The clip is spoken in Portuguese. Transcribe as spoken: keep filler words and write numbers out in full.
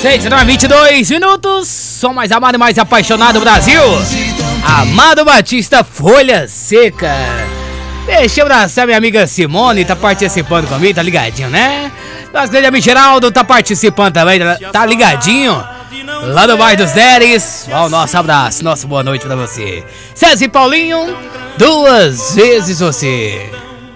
seis horas e vinte e dois minutos. Som mais amado e mais apaixonado do Brasil. Amado Batista, Folha Seca. Deixa eu abraçar minha amiga Simone, tá participando comigo, tá ligadinho, né? Nosso grande amigo Geraldo tá participando também, tá ligadinho. Lá do bairro dos Deres. Ó, nosso abraço, nosso boa noite pra você. César e Paulinho, duas vezes você.